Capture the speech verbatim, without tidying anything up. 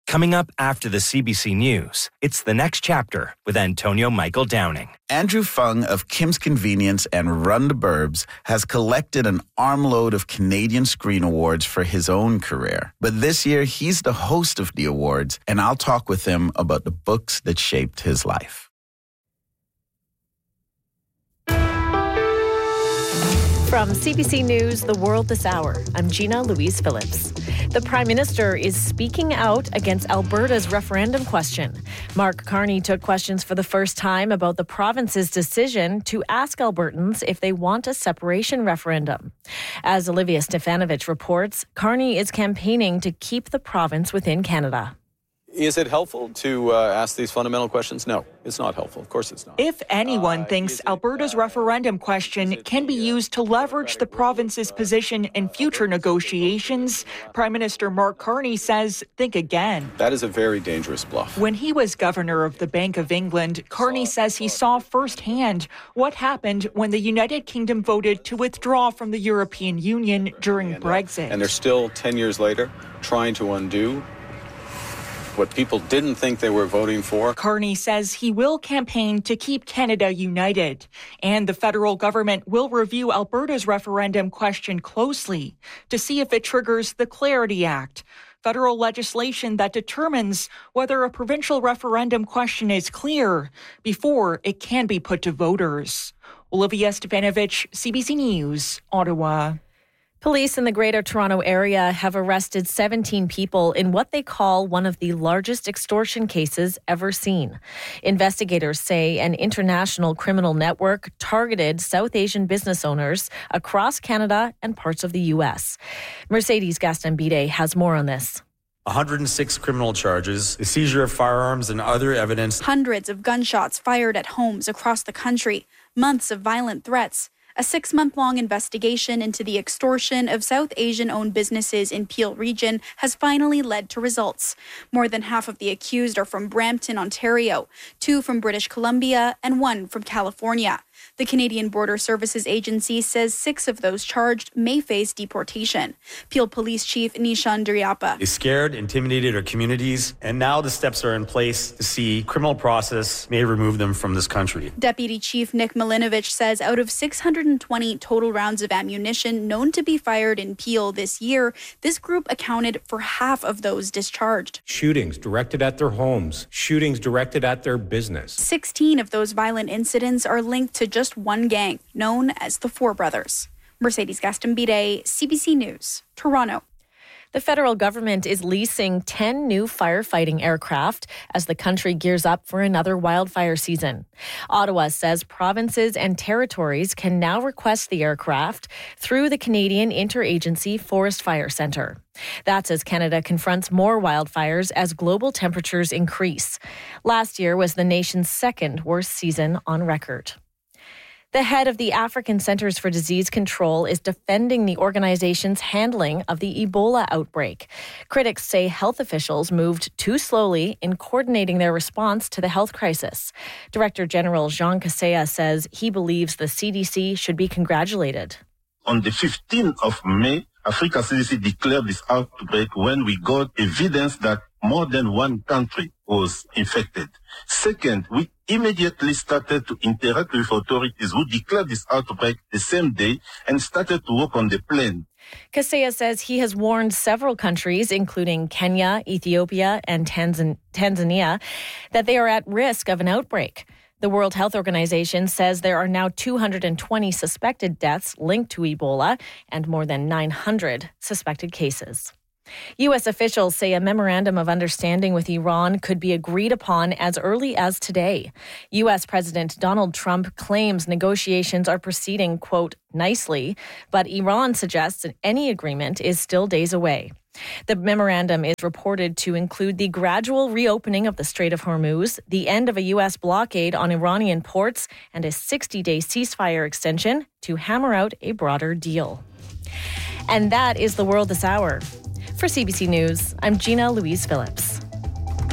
Coming up after the C B C News, it's The Next Chapter with Antonio Michael Downing. Andrew Fung of Kim's Convenience and Run the Burbs has collected an armload of Canadian Screen Awards for his own career. But this year, he's the host of the awards, and I'll talk with him about the books that shaped his life. From C B C News, The World This Hour, I'm Gina Louise Phillips. The Prime Minister is speaking out against Alberta's referendum question. Mark Carney took questions for the first time about the province's decision to ask Albertans if they want a separation referendum. As Olivia Stefanovich reports, Carney is campaigning to keep the province within Canada. Is it helpful to uh, ask these fundamental questions? No, it's not helpful. Of course it's not. If anyone uh, thinks it, Alberta's uh, referendum question can be used to leverage the province's position in future negotiations, Prime Minister Mark Carney says, think again. That is a very dangerous bluff. When he was governor of the Bank of England, Carney says he saw firsthand what happened when the United Kingdom voted to withdraw from the European Union during and, uh, Brexit. And they're still, ten years later, trying to undo what people didn't think they were voting for. Carney says he will campaign to keep Canada united, and the federal government will review Alberta's referendum question closely to see if it triggers the Clarity Act, federal legislation that determines whether a provincial referendum question is clear before it can be put to voters. Olivia Stefanovich, C B C News, Ottawa. Police in the Greater Toronto Area have arrested seventeen people in what they call one of the largest extortion cases ever seen. Investigators say an international criminal network targeted South Asian business owners across Canada and parts of the U S. Mercedes Gastambide has more on this. one hundred six criminal charges, the seizure of firearms and other evidence. Hundreds of gunshots fired at homes across the country, months of violent threats. A six-month-long investigation into the extortion of South Asian-owned businesses in Peel Region has finally led to results. More than half of the accused are from Brampton, Ontario, two from British Columbia, and one from California. The Canadian Border Services Agency says six of those charged may face deportation. Peel Police Chief Nishan Duryappa. They scared, intimidated our communities, and now the steps are in place to see criminal process may remove them from this country. Deputy Chief Nick Milinovich says out of six hundred twenty total rounds of ammunition known to be fired in Peel this year, this group accounted for half of those discharged. Shootings directed at their homes, shootings directed at their business. sixteen of those violent incidents are linked to just one gang, known as the Four Brothers. Mercedes Gastambide, C B C News, Toronto. The federal government is leasing ten new firefighting aircraft as the country gears up for another wildfire season. Ottawa says provinces and territories can now request the aircraft through the Canadian Interagency Forest Fire Centre. That's as Canada confronts more wildfires as global temperatures increase. Last year was the nation's second worst season on record. The head of the African Centers for Disease Control is defending the organization's handling of the Ebola outbreak. Critics say health officials moved too slowly in coordinating their response to the health crisis. Director General Jean Kaseya says he believes the C D C should be congratulated. On the fifteenth of May, Africa C D C declared this outbreak when we got evidence that more than one country was infected. Second, we immediately started to interact with authorities who declared this outbreak the same day and started to work on the plan. Kaseya says he has warned several countries, including Kenya, Ethiopia, and Tanzan- Tanzania, that they are at risk of an outbreak. The World Health Organization says there are now two hundred twenty suspected deaths linked to Ebola and more than nine hundred suspected cases. U S officials say a memorandum of understanding with Iran could be agreed upon as early as today. U S President Donald Trump claims negotiations are proceeding, quote, nicely, but Iran suggests that any agreement is still days away. The memorandum is reported to include the gradual reopening of the Strait of Hormuz, the end of a U S blockade on Iranian ports, and a sixty-day ceasefire extension to hammer out a broader deal. And that is The World This Hour. For C B C News, I'm Gina Louise Phillips.